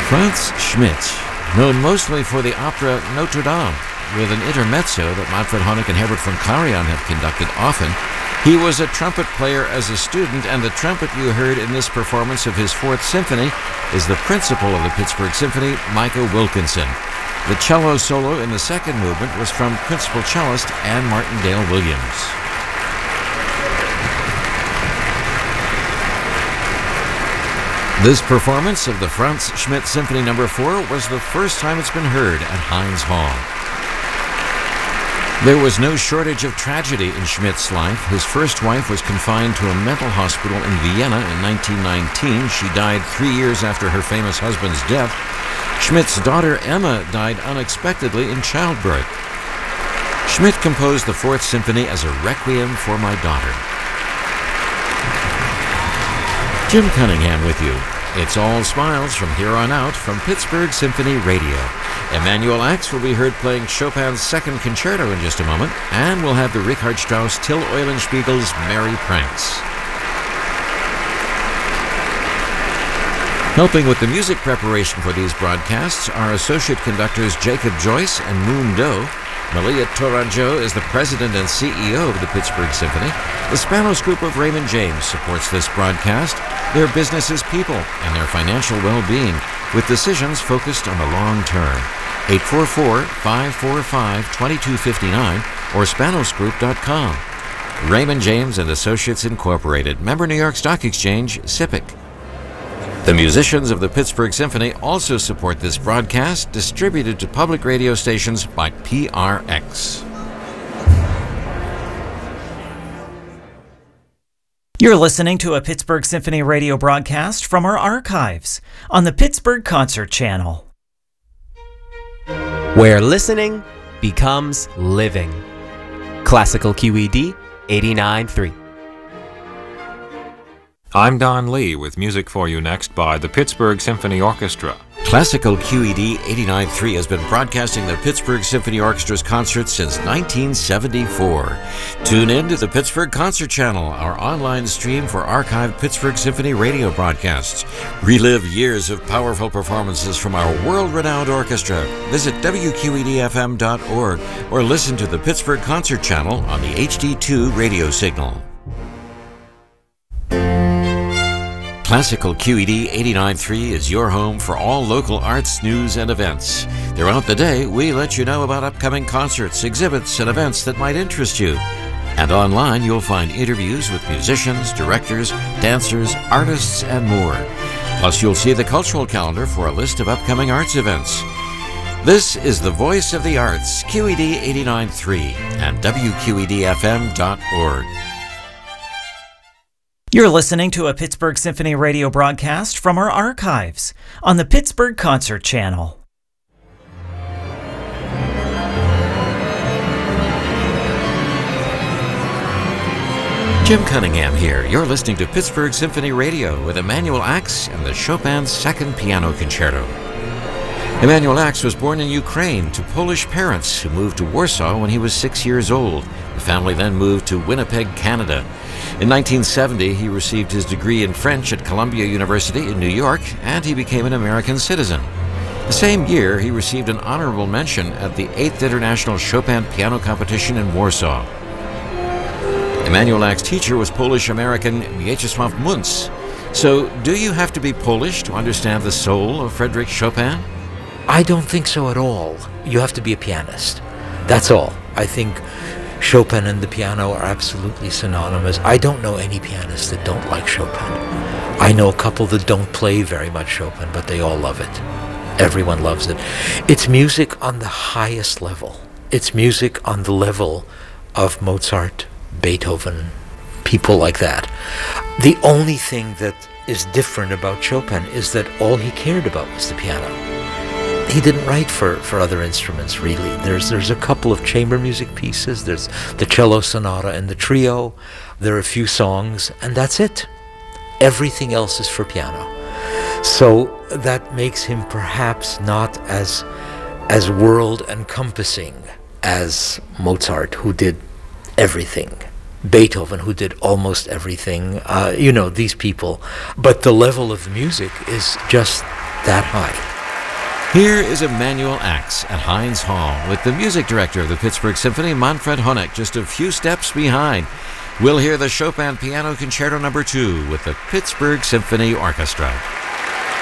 Franz Schmidt, known mostly for the opera Notre Dame, with an intermezzo that Manfred Honeck and Herbert von Karajan have conducted often. He was a trumpet player as a student, and the trumpet you heard in this performance of his Fourth Symphony is the principal of the Pittsburgh Symphony, Micah Wilkinson. The cello solo in the second movement was from principal cellist Anne Martindale Williams. This performance of the Franz Schmidt Symphony No. 4 was the first time it's been heard at Heinz Hall. There was no shortage of tragedy in Schmidt's life. His first wife was confined to a mental hospital in Vienna in 1919. She died 3 years after her famous husband's death. Schmidt's daughter Emma died unexpectedly in childbirth. Schmidt composed the Fourth Symphony as a requiem for my daughter. Jim Cunningham with you. It's all smiles from here on out from Pittsburgh Symphony Radio. Emanuel Ax will be heard playing Chopin's Second Concerto in just a moment, and we'll have the Richard Strauss Till Eulenspiegel's Merry Pranks. Helping with the music preparation for these broadcasts are associate conductors Jacob Joyce and Moon Doe. Malia Tourangeau is the president and CEO of the Pittsburgh Symphony. The Spanos Group of Raymond James supports this broadcast. Their business is people and their financial well-being, with decisions focused on the long term. 844-545-2259 or SpanosGroup.com. Raymond James and Associates Incorporated, member New York Stock Exchange, SIPC. The musicians of the Pittsburgh Symphony also support this broadcast, distributed to public radio stations by PRX. You're listening to a Pittsburgh Symphony radio broadcast from our archives on the Pittsburgh Concert Channel, where listening becomes living. Classical QED 89.3. I'm Don Lee with music for you next by the Pittsburgh Symphony Orchestra. Classical QED 89.3 has been broadcasting the Pittsburgh Symphony Orchestra's concerts since 1974. Tune in to the Pittsburgh Concert Channel, our online stream for archived Pittsburgh Symphony radio broadcasts. Relive years of powerful performances from our world-renowned orchestra. Visit WQEDFM.org or listen to the Pittsburgh Concert Channel on the HD2 radio signal. Classical QED 89.3 is your home for all local arts, news, and events. Throughout the day, we let you know about upcoming concerts, exhibits, and events that might interest you. And online, you'll find interviews with musicians, directors, dancers, artists, and more. Plus, you'll see the cultural calendar for a list of upcoming arts events. This is the Voice of the Arts, QED 89.3 and WQEDFM.org. You're listening to a Pittsburgh Symphony radio broadcast from our archives on the Pittsburgh Concert Channel. Jim Cunningham here. You're listening to Pittsburgh Symphony Radio with Emanuel Ax and the Chopin Second Piano Concerto. Emanuel Ax was born in Ukraine to Polish parents who moved to Warsaw when he was 6 years old. The family then moved to Winnipeg, Canada. In 1970, he received his degree in French at Columbia University in New York, and he became an American citizen. The same year, he received an honorable mention at the 8th International Chopin Piano Competition in Warsaw. Emanuel Ax's teacher was Polish-American Mieczysław Munz. So, do you have to be Polish to understand the soul of Frédéric Chopin? I don't think so at all. You have to be a pianist. That's all. I think Chopin and the piano are absolutely synonymous. I don't know any pianists that don't like Chopin. I know a couple that don't play very much Chopin, but they all love it. Everyone loves it. It's music on the highest level. It's music on the level of Mozart, Beethoven, people like that. The only thing that is different about Chopin is that all he cared about was the piano. He didn't write for other instruments, really. There's a couple of chamber music pieces. There's the cello sonata and the trio. There are a few songs, and that's it. Everything else is for piano. So that makes him perhaps not as world-encompassing as Mozart, who did everything. Beethoven, who did almost everything. These people. But the level of the music is just that high. Here is Emanuel Ax at Heinz Hall with the music director of the Pittsburgh Symphony, Manfred Honeck, just a few steps behind. We'll hear the Chopin Piano Concerto No. 2 with the Pittsburgh Symphony Orchestra.